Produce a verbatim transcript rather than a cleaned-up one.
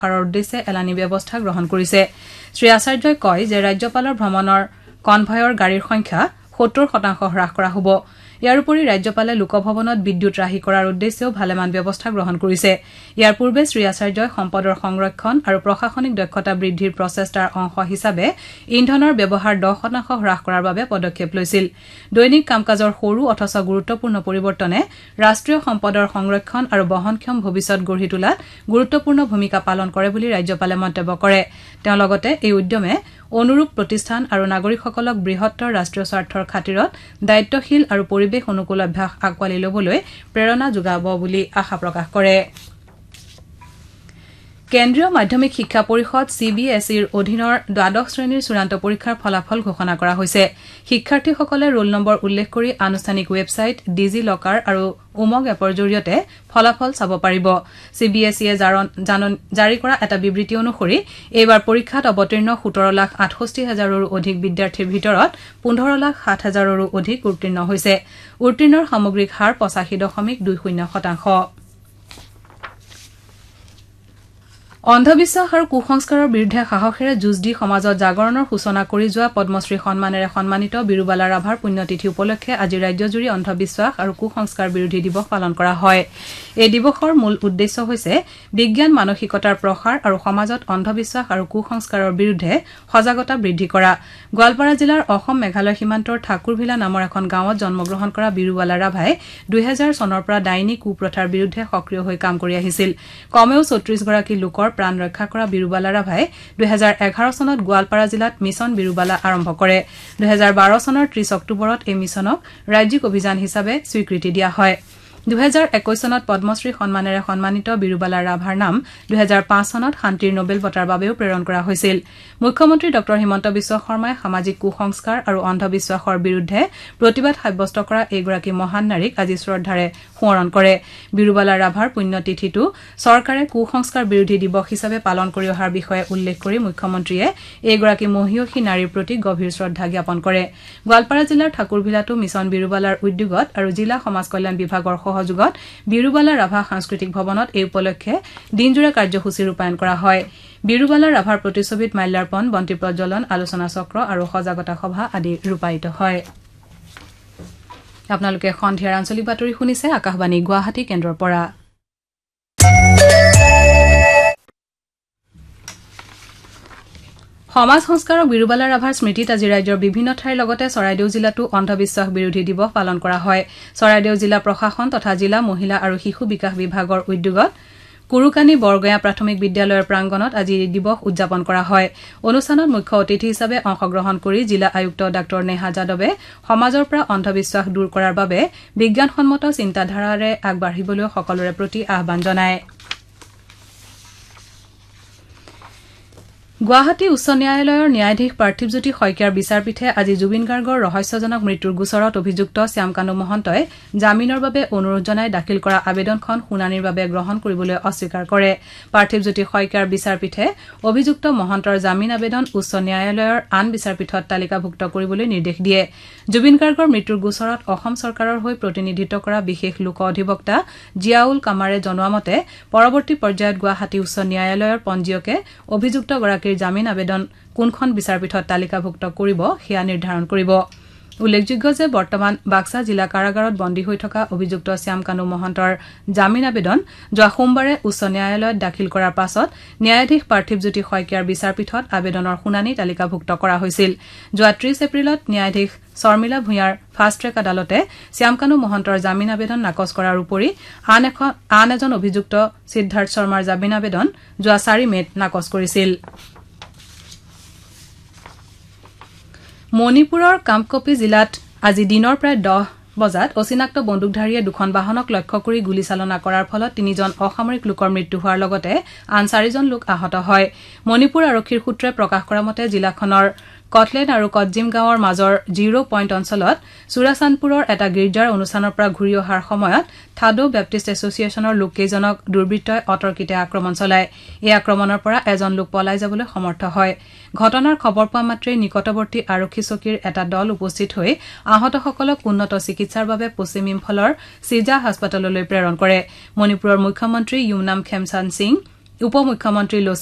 কৰাৰ উদ্দেশ্যে এলানি ব্যৱস্থা গ্ৰহণ কৰিছে শ্ৰী আচাৰ্যই কয় যে ৰাজ্যপালৰ ভ্ৰমণৰ কনভয়ৰ গাড়ীৰ সংখ্যা সত্তৰ শতাংশ হ্ৰাস কৰা হ'ব ইয়াৰ উপৰি ৰাজ্যপালে লোকভৱনত বিদ্যুৎ ৰাহি কৰাৰ উদ্দেশ্যেও ভালেমান ব্যৱস্থা গ্ৰহণ কৰিছে ইয়াৰ পূৰ্বে শ্ৰী আচাৰ্যই সম্পদৰ সংৰক্ষণ আৰু প্ৰশাসনিক দক্ষতা বৃদ্ধিৰ প্ৰচেষ্টাৰ অংশ হিচাপে ইন্ধনৰ ব্যৱহাৰ দহ শতাংশ হ্ৰাস কৰাৰ বাবে পদক্ষেপ লৈছিল দৈনিক কাম-কাজৰ সৰু অথচ গুৰুত্বপূৰ্ণ পৰিৱৰ্তনে ৰাষ্ট্ৰীয় সম্পদৰ সংৰক্ষণ আৰু বহনক্ষম ভৱিষ্যত গঢ়ি তোলাত গুৰুত্বপূৰ্ণ ভূমিকা পালন কৰে বুলি ৰাজ্যপালে মন্তব্য কৰে তেওঁ লগতে এই উদ্যমে অনুৰূপ প্ৰতিষ্ঠান আৰু নাগৰিকসকলক বৃহত্তৰ ৰাষ্ট্ৰীয় স্বাৰ্থৰ খাতিৰত দায়িত্বশীল আৰু পৰিৱেশ অনুকূল অভ্যাস আগবাঢ়ি ল'বলৈ প্ৰেৰণা যোগাব বুলি আশা প্ৰকাশ কৰে কেন্দ্ৰীয় মাধ্যমিক শিক্ষা পৰিষদ চি বি এছ ইৰ অধীনৰ দ্বাদশ শ্ৰেণীৰ চূড়ান্ত পৰীক্ষাৰ ফলাফল ঘোষণা কৰা হৈছে শিক্ষাৰ্থীসকলে ৰোল নম্বৰ উল্লেখ কৰি আনুষ্ঠানিক ৱেবছাইট ডিজি লকাৰ আৰু উমং এপৰ জৰিয়তে ফলাফল চাব পাৰিব চি বি এছ ইয়ে জাৰি কৰা এটা বিবৃতি অনুসৰি এইবাৰ পৰীক্ষাত অৱতীৰ্ণ সোতৰ লাখ আঠষষ্ঠি হাজাৰৰো অধিক বিদ্যাৰ্থীৰ ভিতৰত পোন্ধৰ লাখ সাত হাজাৰৰো অধিক উত্তীৰ্ণ হৈছে উত্তীৰ্ণৰ সামগ্ৰিক হাৰ পঁচাশী দশমিক দুই শূন্য শতাংশ অন্ধবিশ্বাস আৰু কুসংস্কাৰৰ বিৰুদ্ধে সাহসেৰে যুঁজ দি সমাজত জাগৰণৰ সূচনা কৰি যোৱা পদ্মশ্ৰী সন্মানেৰে সন্মানিত বিৰুবালা ৰাভাৰ পুণ্যতিথি উপলক্ষে আজি ৰাজ্যজুৰি অন্ধবিশ্বাস আৰু কুসংস্কাৰ বিৰোধী দিৱস পালন কৰা হয় এই দিৱসৰ মূল উদ্দেশ্য হৈছে বিজ্ঞান মানসিকতাৰ প্ৰসাৰ আৰু সমাজত অন্ধবিশ্বাস আৰু কুসংস্কাৰৰ বিৰুদ্ধে সজাগতা বৃদ্ধি কৰা গোৱালপাৰা জিলাৰ অসম মেঘালয় সীমান্তৰ ঠাকুৰভিলা নামৰ এখন গাঁৱত জন্মগ্ৰহণ কৰা বিৰুবালা ৰাভাই দুই হাজাৰ চনৰ পৰা ডাইনী কুপ্ৰথাৰ বিৰুদ্ধে সক্ৰিয় হৈ কাম কৰি আহিছিল কমেও চৌত্ৰিশ গৰাকী লোকৰ প্ৰাণ ৰক্ষা কৰা বিৰুবালা ৰাভাই দুই হাজাৰ এঘাৰ চনত গোৱালপাৰা জিলাত মিছন বিৰুবালা আৰম্ভ কৰে দুই হাজাৰ বাৰ চনৰ ত্ৰিশ অক্টোবৰত এই মিছনক ৰাজ্যিক অভিযান হিচাপে স্বীকৃতি দিয়া হয় দুই হাজাৰ একৈশ চনত পদ্মশ্ৰী সন্মানেৰে সন্মানিত বিৰুবালা ৰাভাৰ নাম দুই হাজাৰ পাঁচ চনত শান্তিৰ নোবেল বঁটাৰ বাবেও প্ৰেৰণ কৰা হৈছিল মুখ্যমন্ত্ৰী ড হিমন্ত বিশ্ব শৰ্মাই সামাজিক কুসংস্কাৰ আৰু অন্ধবিশ্বাসৰ বিৰুদ্ধে প্ৰতিবাদ সাব্যস্ত কৰা এইগৰাকী মহান নাৰীক আজি শ্ৰদ্ধাৰে সোঁৱৰণ কৰে বিৰুবালা ৰাভাৰ পুণ্যতিথিটো চৰকাৰে কুসংস্কাৰ বিৰোধী দিৱস হিচাপে পালন কৰি অহাৰ বিষয়ে উল্লেখ কৰি মুখ্যমন্ত্ৰীয়ে এইগৰাকী মহিয়সী নাৰীৰ প্ৰতি গভীৰ শ্ৰদ্ধা জ্ঞাপন কৰে গোৱালপাৰা জিলাৰ ঠাকুৰভিলাতো মিছন বিৰুবালাৰ উদ্যোগত আৰু জিলা সমাজ কল্যাণ বিভাগৰ সহযোগত বিৰুবালা ৰাভা সাংস্কৃতিক ভৱনত এই উপলক্ষে দিনজোৰা কাৰ্যসূচী ৰূপায়ণ কৰা হয় বিৰুবালা ৰাভাৰ প্ৰতিছবিত মাল্যাৰ্পণ বন্তি প্ৰজ্বলন আলোচনা চক্ৰ আৰু সজাগতা সভা আদি ৰূপায়িত হয় আপোনালোকে সন্ধিয়াৰ আঞ্চলিক বাতৰি শুনিছে আকাশবাণী গুৱাহাটী কেন্দ্ৰৰ পৰা সমাজ সংস্কাৰক বিৰুবালা ৰাভাৰ স্মৃতিত আজি ৰাজ্যৰ বিভিন্ন ঠাইৰ লগতে চৰাইদেউ জিলাতো অন্ধবিশ্বাস বিৰোধী দিৱস পালন কৰা হয় চৰাইদেউ জিলা প্ৰশাসন তথা জিলা মহিলা আৰু শিশু বিকাশ বিভাগৰ উদ্যোগত কুৰুকানী বৰগয়া প্ৰাথমিক বিদ্যালয়ৰ প্ৰাংগণত আজি এই দিৱস উদযাপন কৰা হয় অনুষ্ঠানত মুখ্য অতিথি হিচাপে অংশগ্ৰহণ কৰি জিলা আয়ুক্ত ডাঃ নেহা যাদৱে সমাজৰ পৰা অন্ধবিশ্বাস দূৰ কৰাৰ বাবে বিজ্ঞানসন্মত চিন্তাধাৰাৰে আগবাঢ়িবলৈ সকলোৰে প্ৰতি আহ্বান জনায় গুৱাহাটী উচ্চ ন্যায়ালয়ৰ ন্যায়াধীশ পাৰ্থিৱজ্যোতি শইকীয়াৰ বিচাৰপীঠে আজি জুবিন গাৰ্গৰ ৰহস্যজনক মৃত্যুৰ গোচৰত অভিযুক্ত শ্যামকানু মহন্তই জামিনৰ বাবে অনুৰোধ জনাই দাখিল কৰা আবেদনখন শুনানিৰ বাবে গ্ৰহণ কৰিবলৈ অস্বীকাৰ কৰে পাৰ্থিৱজ্যোতি শইকীয়াৰ বিচাৰপীঠে অভিযুক্ত মহন্তৰ জামিন আবেদন উচ্চ ন্যায়ালয়ৰ আন বিচাৰপীঠত তালিকাভুক্ত কৰিবলৈ নিৰ্দেশ দিয়ে জুবিন গাৰ্গৰ মৃত্যুৰ গোচৰত অসম চৰকাৰৰ হৈ প্ৰতিনিধিত্ব কৰা বিশেষ লোক অধিবক্তা জিয়াউল কামাৰে জনোৱা মতে পৰৱৰ্তী পৰ্যায়ত গুৱাহাটী উচ্চ ন্যায়ালয়ৰ পঞ্জীয়কে অভিযুক্তগৰাকীৰ জামিন আবেদন কোনখন বিচাৰপীঠত তালিকাভুক্ত কৰিব সেয়া নিৰ্ধাৰণ কৰিব উল্লেখযোগ্য যে বৰ্তমান বাক্সা জিলা কাৰাগাৰত বন্দী হৈ থকা অভিযুক্ত শ্যামকানু মহন্তৰ জামিন আবেদন যোৱা সোমবাৰে উচ্চ ন্যায়ালয়ত দাখিল কৰাৰ পাছত ন্যায়াধীশ পাৰ্থিৱজ্যোতি শইকীয়াৰ বিচাৰপীঠত আবেদনৰ শুনানি তালিকাভুক্ত কৰা হৈছিল যোৱা ত্ৰিশ এপ্ৰিলত ন্যায়াধীশ শৰ্মিলা ভূঞাৰ ফাষ্ট ট্ৰেক আদালতে শ্যামকানু মহন্তৰ জামিন আবেদন নাকচ কৰাৰ উপৰি আন এখন আন এজন অভিযুক্ত সিদ্ধাৰ্থ শৰ্মাৰ জামিন আবেদন যোৱা চাৰি মেত নাকচ কৰিছিল মণিপুৰৰ কামকপি জিলাত আজি দিনৰ প্ৰায় দহ বজাত অচিনাক্ত বন্দুকধাৰীয়ে দুখন বাহনক লক্ষ্য কৰি গুলীচালনা কৰাৰ ফলত তিনিজন অসামৰিক লোকৰ মৃত্যু হোৱাৰ লগতে আন চাৰিজন লোক আহত হয় মণিপুৰ আৰক্ষীৰ সূত্ৰই প্ৰকাশ কৰা মতে জিলাখনৰ কটলেন আৰু কটজিম গাঁৱৰ মাজৰ জিৰ' পইণ্ট অঞ্চলত চুৰাচানপুৰৰ এটা গীৰ্জাৰ অনুষ্ঠানৰ পৰা ঘূৰি অহাৰ সময়ত থাডো বেপ্টিষ্ট এছচিয়েশ্যনৰ লোককেইজনক দুৰ্বৃত্তই অতৰ্কিতে আক্ৰমণ চলায় এই আক্ৰমণৰ পৰা এজন লোক পলাই যাবলৈ সমৰ্থ হয় ঘটনাৰ খবৰ পোৱা মাত্ৰেই নিকটৱৰ্তী আৰক্ষী চকীৰ এটা দল উপস্থিত হৈ আহতসকলক উন্নত চিকিৎসাৰ বাবে পশ্চিম ইম্ফলৰ চিজা হাস্পতাললৈ প্ৰেৰণ কৰে মণিপুৰৰ মুখ্যমন্ত্ৰী ইউনাম খেমচান সিং উপ মুখ্যমন্ত্ৰী